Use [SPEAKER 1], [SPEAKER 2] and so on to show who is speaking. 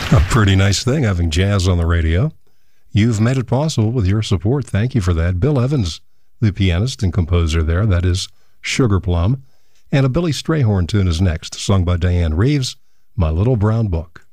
[SPEAKER 1] A pretty nice thing having jazz on the radio. You've made it possible with your support. Thank you for that. Bill Evans, the pianist and composer there. That is Sugar Plum. And a Billy Strayhorn tune is next, sung by Diane Reeves, My Little Brown Book.